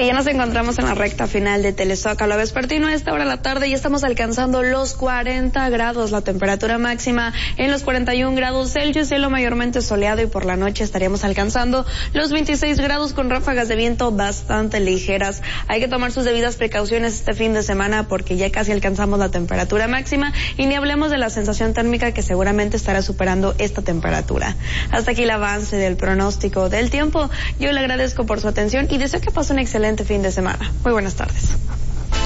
Y ya nos encontramos en la recta final de Telezócalo Vespertino. A esta hora de la tarde ya estamos alcanzando los 40 grados, la temperatura máxima en los 41 grados Celsius, cielo mayormente soleado, y por la noche estaríamos alcanzando los 26 grados con ráfagas de viento bastante ligeras. Hay que tomar sus debidas precauciones este fin de semana porque ya casi alcanzamos la temperatura máxima, y ni hablemos de la sensación térmica que seguramente estará superando esta temperatura. Hasta aquí el avance del pronóstico del tiempo. Yo le agradezco por su atención y deseo que pase un excelente fin de semana. Muy buenas tardes.